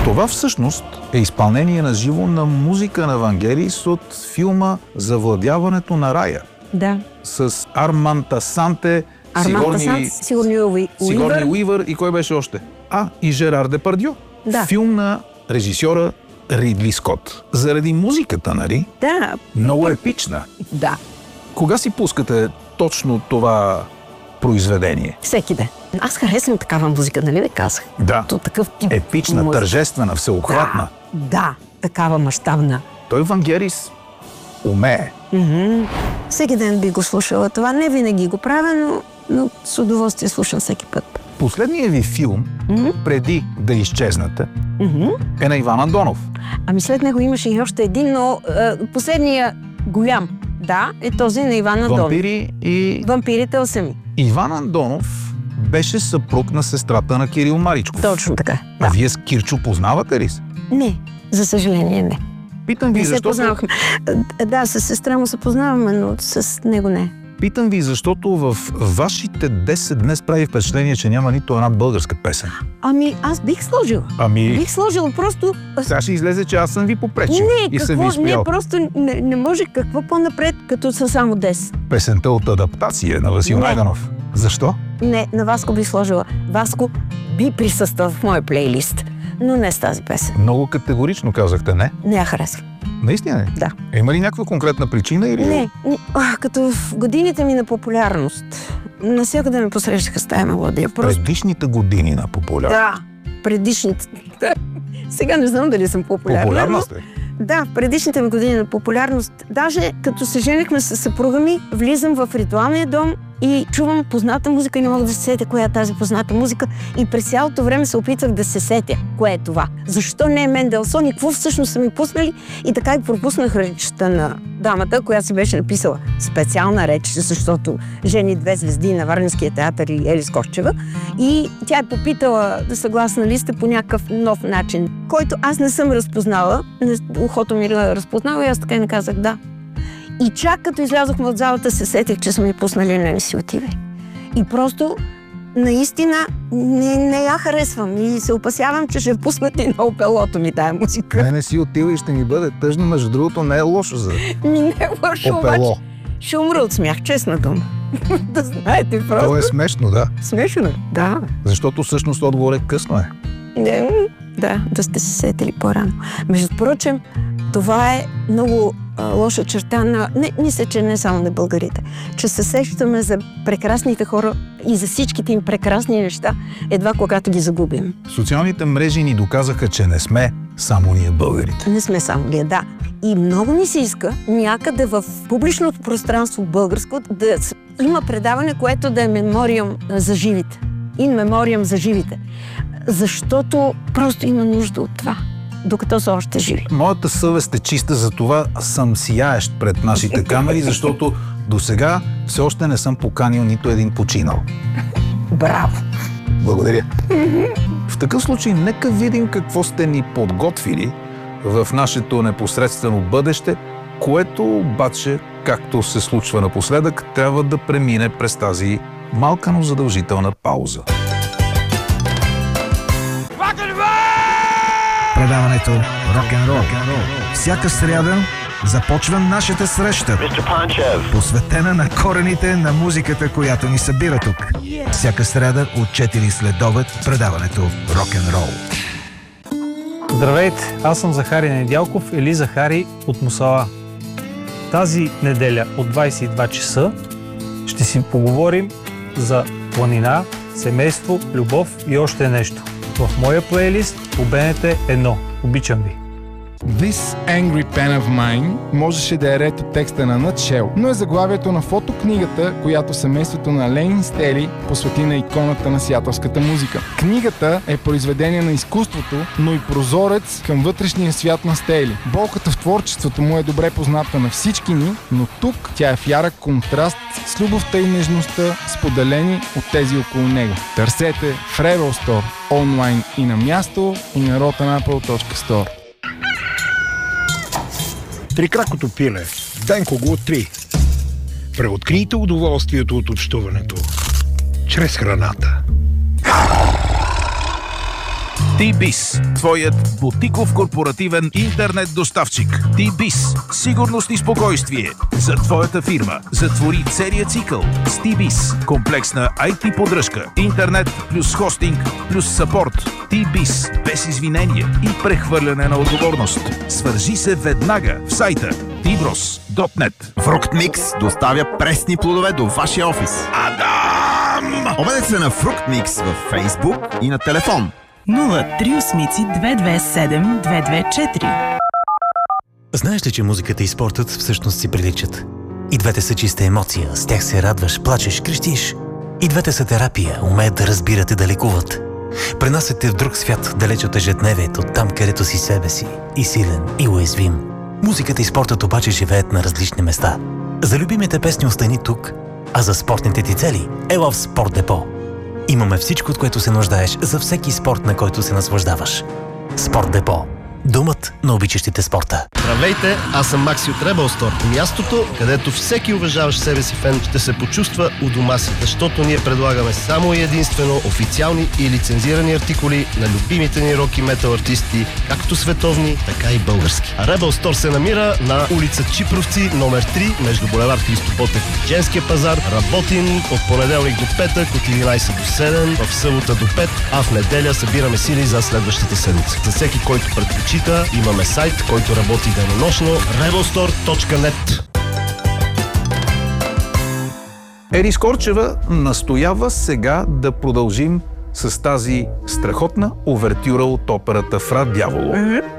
Това всъщност е изпълнение на живо на музика на Вангелис от филма "Завладяването на рая". Да. С Арманд Асанте, Сигурни Уивър и кой беше още? И Жерар Депардьо. Да. Филм на режисьора Ридли Скот. Заради музиката, нали? Да. Много епична. Да. Кога си пускате точно това произведение? Всеки ден. Аз харесвам такава музика, нали ви казах? Да. Такъв тип епична, музика. тържествена, всеобхватна. Да, такава мащабна. Той Вангелис умее. Всеки ден би го слушала. Това не винаги го правя, но с удоволствие слушам всеки път. Последният ви филм, преди да изчезнете, е на Иван Андонов. Ами след него имаше и още един, но последния голям, е този на Иван Андонов. Вампири и... Вампирите усами. Иван Андонов беше съпруг на сестрата на Кирил Маричков. Точно така. А вие с Кирчо познавате ли се? Не, за съжаление не. Питам ви, защото... познавахме. Да, с сестра му се познаваме, но с него не. Питам ви, защото в вашите 10 днес прави впечатление, че няма нито една българска песен. Ами, аз бих сложила. Бих сложила, просто... Сега ще излезе, че аз съм ви попречил и съм ви спрял. Не, просто не може какво по-напред, като са само 10. Песента от "Адаптация" на Васил Найденов. Защо? Не, на Васко би сложила. Васко би присъствал в моя плейлист, но не с тази песен. Много категорично казахте не. Не я харесвам. Наистина ли? Да. Има ли някаква конкретна причина или... Не. Като в годините ми на популярност, навсякъде ме посрещаха с тая мелодия. Предишните години на популярност? Да, предишните. Сега не знам дали съм популярна. Популярна сте? Да, предишните ми години на популярност. Даже като се женихме с съпруга ми, влизам в ритуалния дом и чувам позната музика и не мога да се сетя коя е тази позната музика. И през цялото време се опитвах да се сетя кое е това. Защо не е Менделсон и какво всъщност са ми пуснали? И така и пропуснах речта на дамата, която си беше написала специална реч, защото жени 2 звезди на Варненския театър и Елис Кошчева. И тя е попитала да съгласна ли сте по някакъв нов начин, който аз не съм разпознала. Ухото ми разпознала и аз така и не казах да. И чак като излязохме от залата, се сетих, че са ми пуснали "Не си отивай". И просто, наистина, не я харесвам и се опасявам, че ще пуснат и на опелото ми тая музика. Не си отива и ще ми бъде тъжно, между другото не е лошо за Не е лошо, обаче. Ще умра от смях, честна дума. Да знаете просто. То е смешно, да. Смешно е, да. Защото всъщност отговор е късно е. Да сте се сетили по-рано. Между прочим, това е много лоша черта на... мисля, че не само на българите. Че се сещаме за прекрасните хора и за всичките им прекрасни неща, едва когато ги загубим. Социалните мрежи ни доказаха, че не сме само ние българите. Не сме само ние, да. И много ми се иска някъде в публичното пространство българско да има предаване, което да е мемориум за живите. In memoriam за живите. Защото просто има нужда от това, докато са още живи. Моята съвест е чиста, за това съм сияещ пред нашите камери, защото досега все още не съм поканил нито един починал. Браво! Благодаря. В такъв случай, нека видим какво сте ни подготвили в нашето непосредствено бъдеще, което обаче, както се случва напоследък, трябва да премине през тази малка, но задължителна пауза. Предаването Рок-н-рол. Всяка сряда започва нашата среща, посветена на корените на музиката, която ни събира тук. Всяка сряда от 4 следобед предаването Рок-н-рол. Здравейте, аз съм Захари Недялков или Захари от Мусала. Тази неделя от 22 часа ще си поговорим за планина, семейство, любов и още нещо. В моя плейлист по БНТ 1. Обичам ви! This Angry Pen of Mine можеше да е ред от текста на Nutshell, но е заглавието на фотокнигата, която семейството на Лейн Стели посвети на иконата на сиатълската музика. Книгата е произведение на изкуството, но и прозорец към вътрешния свят на Стели. Болката в творчеството му е добре позната на всички ни, но тук тя е в ярък контраст с любовта и нежността, споделени от тези около него. Търсете в Rebel Store, онлайн и на място, и на rotanapple.store. Трикракото пиле. Денко го откри. Преоткрийте удоволствието от общуването чрез храната. T-Biz, твоят бутиков корпоративен интернет доставчик. T-Biz, сигурност и спокойствие за твоята фирма. Затвори целия цикъл с T-Biz. Комплексна IT поддръжка, интернет плюс хостинг плюс съпорт. T-Biz, без извинение и прехвърляне на отговорност. Свържи се веднага в сайта tbros.net. Fructmix доставя пресни плодове до вашия офис. Адам! Обадете се на Fructmix във Facebook и на телефон 038-227-224. Знаеш ли, че музиката и спортът всъщност си приличат? И двете са чиста емоция, с тях се радваш, плачеш, крещиш. И двете са терапия, умеят да разбират и да лекуват. Пренасят те в друг свят, далеч от ежедневието, там където си себе си, и силен, и уязвим. Музиката и спортът обаче живеят на различни места. За любимите песни остани тук, а за спортните ти цели ела в Спорт Депо. Имаме всичко, от което се нуждаеш за всеки спорт, на който се наслаждаваш. Спорт Депо. Домът на обичащите спорта. Здравейте, аз съм Макси от Rebel Store. Мястото, където всеки уважаващ себе си фен ще се почувства у дома си, защото ние предлагаме само и единствено официални и лицензирани артикули на любимите ни рок и метал артисти, както световни, така и български. Rebel Store се намира на улица Чипровци, номер 3, между булевард Христо Ботев и Женския пазар. Работим от понеделник до петък, от 11 до 7, в събота до 5, а в неделя събираме сили за следващата седмица. За всеки, който предпочита, имаме сайт, който работи денонощно rebelstore.net. Ери Скорчева настоява сега да продължим с тази страхотна увертюра от операта Фра Дяволо.